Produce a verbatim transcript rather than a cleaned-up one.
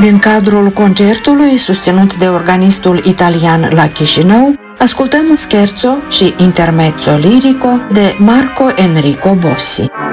Din cadrul concertului susținut de organistul italian la Chișinău, ascultăm un scherzo și intermezzo lirico de Marco Enrico Bossi.